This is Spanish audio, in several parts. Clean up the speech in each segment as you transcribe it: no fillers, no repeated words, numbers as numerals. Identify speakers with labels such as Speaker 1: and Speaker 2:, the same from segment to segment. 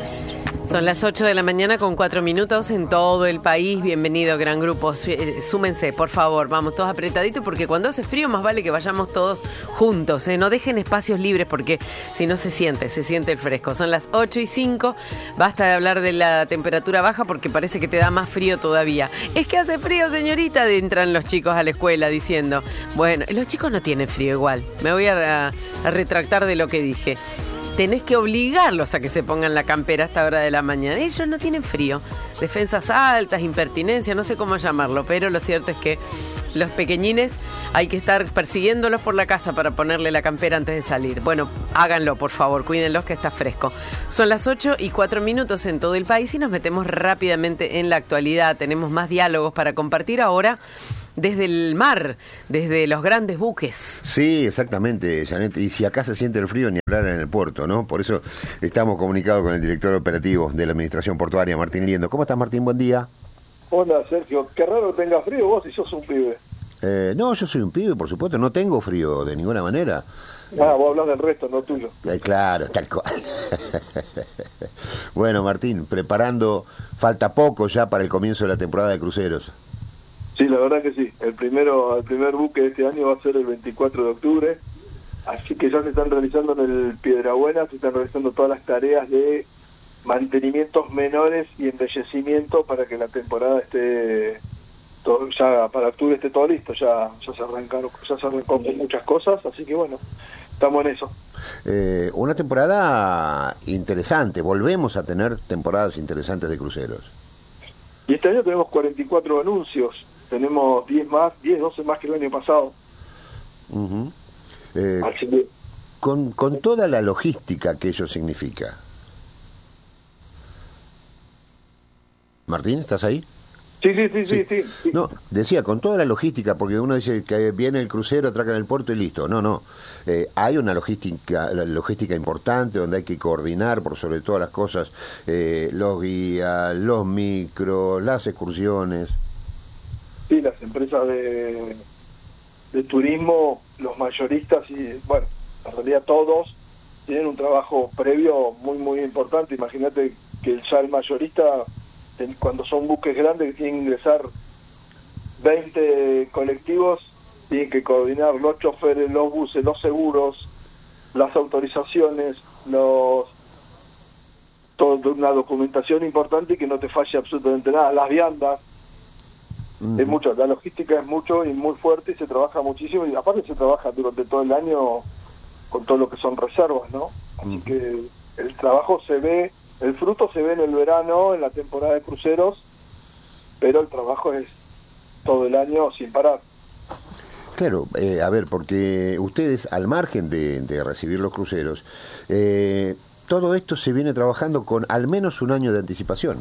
Speaker 1: Son las 8 de la mañana con 4 minutos en todo el país. Bienvenido, gran grupo. Súmense, por favor. Vamos todos apretaditos porque cuando hace frío más vale que vayamos todos juntos. No dejen espacios libres porque si no se siente el fresco. Son las 8:05. Basta de hablar de la temperatura baja porque parece que te da más frío todavía. Es que hace frío, señorita. Entran los chicos a la escuela diciendo. Bueno, los chicos no tienen frío igual. Me voy a retractar de lo que dije. Tenés que obligarlos a que se pongan la campera a esta hora de la mañana. Ellos no tienen frío. Defensas altas, impertinencia, no sé cómo llamarlo, pero lo cierto es que los pequeñines hay que estar persiguiéndolos por la casa para ponerle la campera antes de salir. Bueno, háganlo, por favor, cuídenlos que está fresco. Son las 8:04 en todo el país y nos metemos rápidamente en la actualidad. Tenemos más diálogos para compartir ahora. Desde el mar, desde los grandes buques.
Speaker 2: Sí, exactamente, Janet. Y si acá se siente el frío, ni hablar en el puerto, ¿no? Por eso estamos comunicados con el director operativo de la Administración Portuaria, Martín Liendo. ¿Cómo estás, Martín? Buen día.
Speaker 3: Hola, Sergio. Qué raro que tengas frío vos si sos un pibe.
Speaker 2: No, yo soy un pibe, por supuesto. No tengo frío de ninguna manera.
Speaker 3: Vos hablas del resto, no tuyo.
Speaker 2: Claro, tal cual. Bueno, Martín, falta poco ya para el comienzo de la temporada de cruceros.
Speaker 3: Sí, la verdad que sí. El primer buque de este año va a ser el 24 de octubre, así que ya se están realizando en el Piedrabuena, se están realizando todas las tareas de mantenimientos menores y embellecimiento para que la temporada esté todo, ya para octubre esté todo listo. Ya se arrancó con muchas cosas, así que bueno, estamos en eso.
Speaker 2: Una temporada interesante. Volvemos a tener temporadas interesantes de cruceros.
Speaker 3: Y este año tenemos 44 anuncios. Tenemos 12 más que el año pasado.
Speaker 2: Uh-huh.
Speaker 3: Así que,
Speaker 2: con toda la logística que ello significa. Martín, ¿estás ahí?
Speaker 3: Sí.
Speaker 2: No, decía, con toda la logística, porque uno dice que viene el crucero, atraca en el puerto y listo. No. Hay una logística importante donde hay que coordinar, por sobre todas las cosas, los guías, los micros, las excursiones.
Speaker 3: Sí, las empresas de turismo, los mayoristas y, bueno, en realidad todos tienen un trabajo previo muy, muy importante. Imagínate que ya el mayorista, cuando son buques grandes que tienen que ingresar 20 colectivos, tienen que coordinar los choferes, los buses, los seguros, las autorizaciones, toda una documentación importante y que no te falle absolutamente nada, las viandas. Es mucho, la logística es mucho y muy fuerte y se trabaja muchísimo y aparte se trabaja durante todo el año con todo lo que son reservas, ¿no? Así que el trabajo se ve, el fruto se ve en el verano, en la temporada de cruceros, pero el trabajo es todo el año sin parar.
Speaker 2: Claro, a ver, porque ustedes, al margen de recibir los cruceros, todo esto se viene trabajando con al menos un año de anticipación.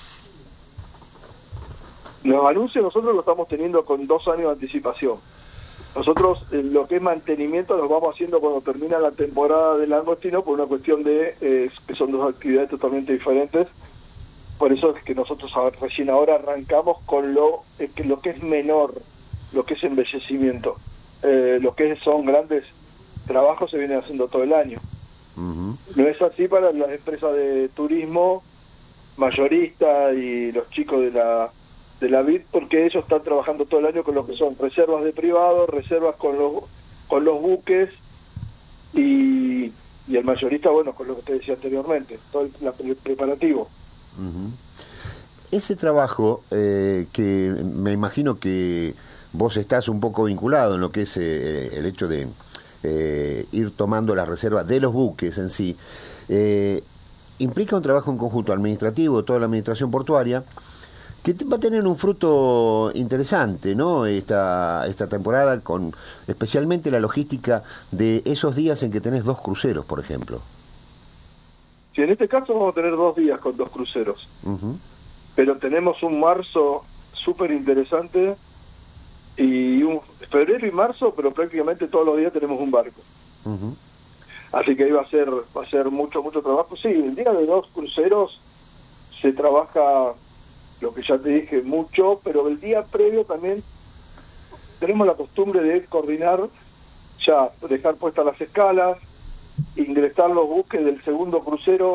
Speaker 3: Los anuncios nosotros los estamos teniendo con 2 años de anticipación. Nosotros lo que es mantenimiento los vamos haciendo cuando termina la temporada del langostino por una cuestión de que son 2 actividades totalmente diferentes. Por eso es que nosotros recién ahora arrancamos con lo que es menor, lo que es embellecimiento. Lo que son grandes trabajos se vienen haciendo todo el año. Uh-huh. No es así para las empresas de turismo mayorista y los chicos de la BID, porque ellos están trabajando todo el año con lo que son reservas de privado, reservas con los buques y el mayorista, bueno, con lo que te decía anteriormente, todo el preparativo.
Speaker 2: Uh-huh. Ese trabajo que me imagino que vos estás un poco vinculado en lo que es el hecho de ir tomando las reservas de los buques en sí, implica un trabajo en conjunto administrativo, toda la administración portuaria, que va a tener un fruto interesante, ¿no? Esta temporada, con especialmente la logística de esos días en que tenés 2 cruceros, por ejemplo.
Speaker 3: Sí, en este caso vamos a tener 2 días con 2 cruceros. Uh-huh. Pero tenemos un marzo súper interesante y un febrero y marzo, pero prácticamente todos los días tenemos un barco. Uh-huh. Así que ahí va a ser mucho trabajo. Sí, el día de 2 cruceros se trabaja lo que ya te dije mucho, pero el día previo también tenemos la costumbre de coordinar, ya dejar puestas las escalas, ingresar los buques del segundo crucero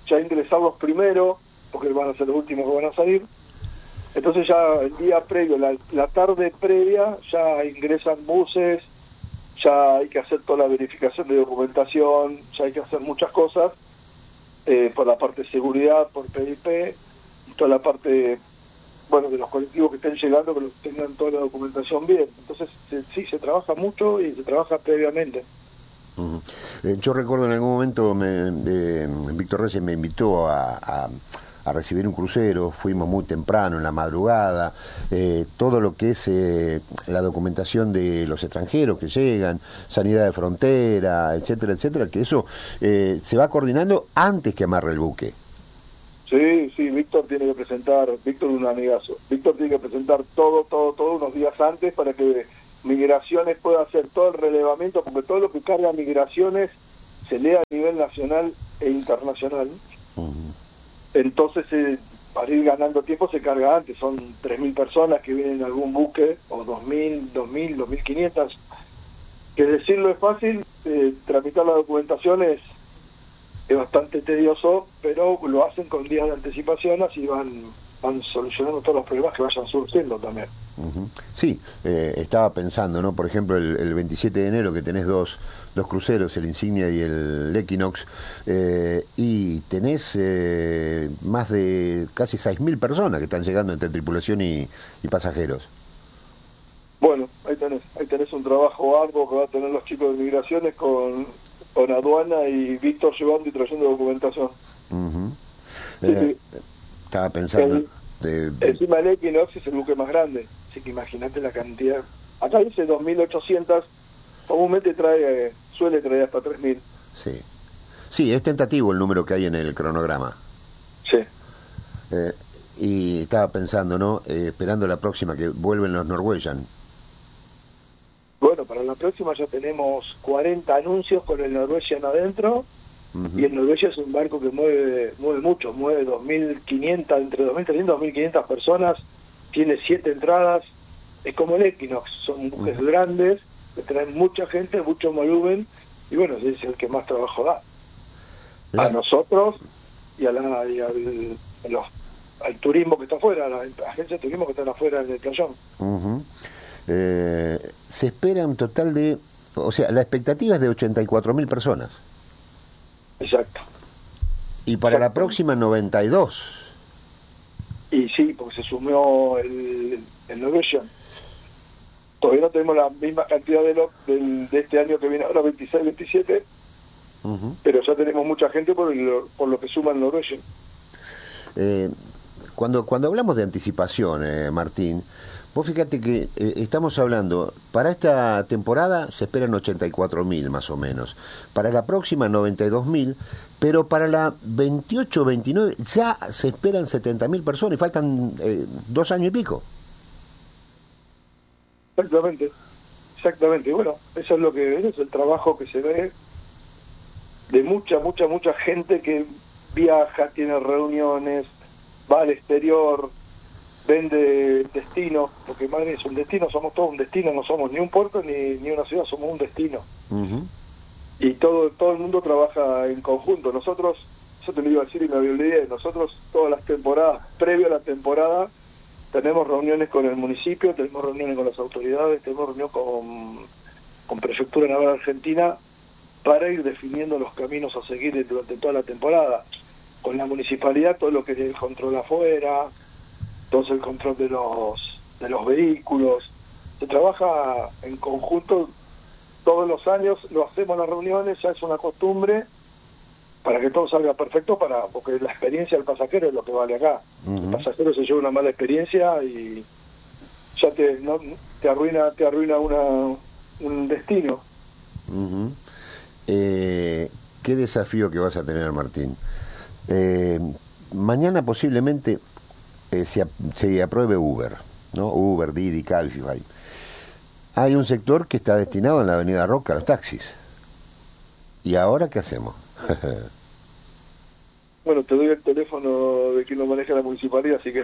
Speaker 3: ya ingresarlos primero, porque van a ser los últimos que van a salir. Entonces ya el día previo, la tarde previa, ya ingresan buses, ya hay que hacer toda la verificación de documentación, ya hay que hacer muchas cosas, por la parte de seguridad, por PIP, y toda la parte, bueno, de los colectivos que estén llegando, que tengan toda la documentación bien. Entonces sí, se trabaja mucho y se trabaja previamente.
Speaker 2: Yo recuerdo en algún momento Víctor Reyes me invitó a recibir un crucero, fuimos muy temprano, en la madrugada, todo lo que es la documentación de los extranjeros que llegan, sanidad de frontera, etcétera, etcétera, que eso se va coordinando antes que amarre el buque.
Speaker 3: Sí, Víctor tiene que presentar, Víctor es un amigazo, Víctor tiene que presentar todo unos días antes para que Migraciones pueda hacer todo el relevamiento, porque todo lo que carga Migraciones se lee a nivel nacional e internacional. Entonces, para ir ganando tiempo se carga antes. Son 3.000 personas que vienen en algún buque, o 2.000, 2.500. Que decirlo es fácil, tramitar la documentación es bastante tedioso, pero lo hacen con días de anticipación, así van solucionando todos los problemas que vayan surgiendo también.
Speaker 2: Sí, estaba pensando, ¿no? Por ejemplo, el 27 de enero que tenés dos cruceros, el Insignia y el Equinox, y tenés más de casi 6.000 personas que están llegando entre tripulación y pasajeros.
Speaker 3: Bueno, ahí tenés un trabajo arduo que va a tener los chicos de Migraciones con aduana y Víctor llevando y trayendo documentación. Sí.
Speaker 2: Estaba pensando...
Speaker 3: Encima el Equinox es el buque más grande, así que imagínate la cantidad. Acá dice 2.800, comúnmente suele traer hasta 3.000.
Speaker 2: Sí, es tentativo el número que hay en el cronograma.
Speaker 3: Sí.
Speaker 2: Y estaba pensando, ¿no? Esperando la próxima, que vuelven los Norwegian.
Speaker 3: Bueno, para la próxima ya tenemos 40 anuncios con el Norwegian adentro. Y el Norwegian es un barco que mueve mucho, mueve 2.500, entre 2.300 y 2.500 personas, tiene 7 entradas, es como el Equinox, son buques grandes, que traen mucha gente, mucho volumen, y bueno, es el que más trabajo da. A nosotros y al turismo que está afuera, a las agencias de turismo que están afuera del playón.
Speaker 2: Se espera un total de, o sea, la expectativa es de 84.000 personas.
Speaker 3: Exacto.
Speaker 2: Y para la próxima 92.
Speaker 3: Y sí, porque se sumió el Norwegian. Todavía no tenemos la misma cantidad de este año que viene ahora, 26, 27, pero ya tenemos mucha gente por lo que suma el Norwegian.
Speaker 2: Cuando hablamos de anticipación, Martín, vos fíjate que estamos hablando, para esta temporada se esperan 84.000 más o menos, para la próxima 92.000, pero para la 28-29 ya se esperan 70.000 personas y faltan 2 años y pico.
Speaker 3: Exactamente. Bueno, eso es el trabajo que se ve de mucha gente que viaja, tiene reuniones, va al exterior, vende destino, porque Madrid es un destino, somos todos un destino, no somos ni un puerto ni una ciudad, somos un destino. Y todo el mundo trabaja en conjunto. Nosotros, yo te lo iba a decir y me olvidé, nosotros todas las temporadas, previo a la temporada, tenemos reuniones con el municipio, tenemos reuniones con las autoridades, tenemos reuniones con Prefectura Naval Argentina para ir definiendo los caminos a seguir durante toda la temporada. Con la municipalidad, todo lo que es el control afuera, todo el control de los vehículos. Se trabaja en conjunto todos los años, lo hacemos en las reuniones, ya es una costumbre para que todo salga perfecto, porque la experiencia del pasajero es lo que vale acá. El pasajero se lleva una mala experiencia y ya te arruina un destino.
Speaker 2: Qué desafío que vas a tener, Martín. Mañana posiblemente se apruebe Uber, ¿no? Uber, Didi, Cabify. Hay un sector que está destinado en la Avenida Roca a los taxis. ¿Y ahora qué hacemos?
Speaker 3: Bueno, te doy el teléfono de quien lo maneja la municipalidad, así que...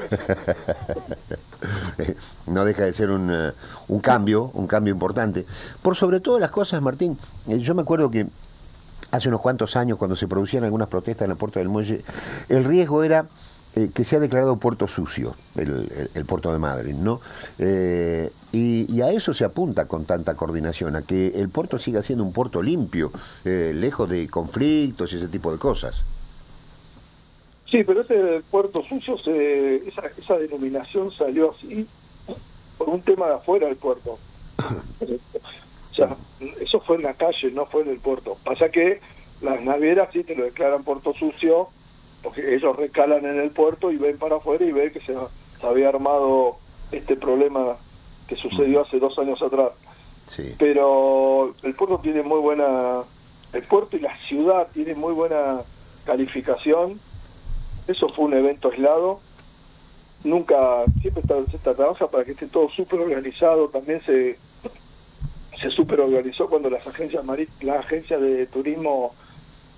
Speaker 2: No deja de ser un cambio importante. Por sobre todas las cosas, Martín, yo me acuerdo que hace unos cuantos años, cuando se producían algunas protestas en el puerto del Muelle, el riesgo era que se ha declarado puerto sucio, el puerto de Madrid, ¿no? Y a eso se apunta con tanta coordinación, a que el puerto siga siendo un puerto limpio, lejos de conflictos y ese tipo de cosas.
Speaker 3: Sí, pero ese puerto sucio, esa denominación salió así por un tema de afuera del puerto. O sea, eso fue en la calle, no fue en el puerto. Pasa que las navieras sí te lo declaran puerto sucio, porque ellos recalan en el puerto y ven para afuera y ven que se había armado este problema que sucedió hace 2 años atrás.
Speaker 2: Sí.
Speaker 3: Pero el puerto tiene muy buena, el puerto y la ciudad tienen muy buena calificación. Eso fue un evento aislado. Siempre se trabaja para que esté todo súper organizado. También se súper organizó cuando las agencias de turismo